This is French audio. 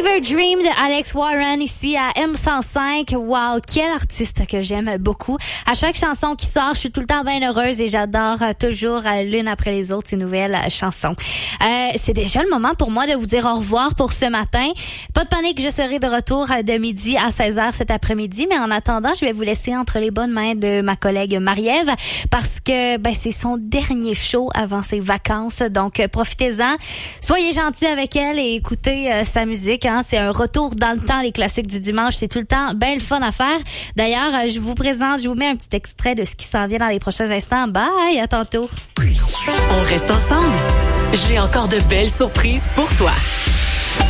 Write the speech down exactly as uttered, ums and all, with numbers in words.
Fever Dream de Alex Warren ici à M cent cinq. Wow, quel artiste que j'aime beaucoup. À chaque chanson qui sort, je suis tout le temps bien heureuse et j'adore toujours l'une après les autres ces nouvelles chansons. Euh, c'est déjà le moment pour moi de vous dire au revoir pour ce matin. Pas de panique, je serai de retour de midi à seize heures cet après-midi, mais en attendant, je vais vous laisser entre les bonnes mains de ma collègue Marie-Ève parce que ben c'est son dernier show avant ses vacances. Donc profitez-en. Soyez gentils avec elle et écoutez euh, sa musique. Hein. C'est un retour dans le temps, les classiques du dimanche. C'est tout le temps bien le fun à faire. D'ailleurs, euh, je vous présente, je vous mets un petit extrait de ce qui s'en vient dans les prochains instants. Bye, à tantôt. On reste ensemble. J'ai encore de belles surprises pour toi.